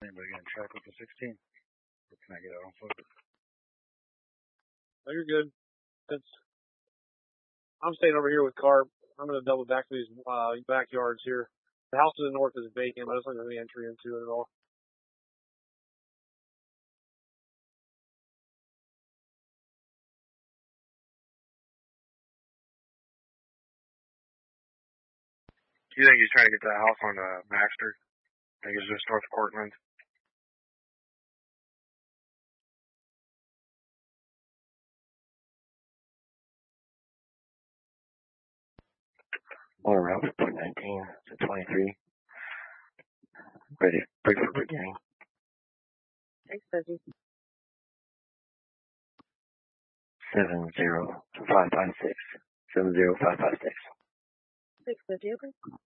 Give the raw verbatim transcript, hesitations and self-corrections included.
Anybody getting tracked with the sixteen? Or can I get out on foot? Oh, you're good. That's, I'm staying over here with Carp. I'm going to double back to these uh, backyards here. The house to the north is vacant, but it's not going to be entry into it at all. Do you think he's trying to get to the house on uh, Maxter? I think it's just north of Cortland. One around point nineteen to twenty-three. Ready, break for beginning. Thanks, Fuzzy. Seven zero five five six. Seven zero five five six. Six fifty, open.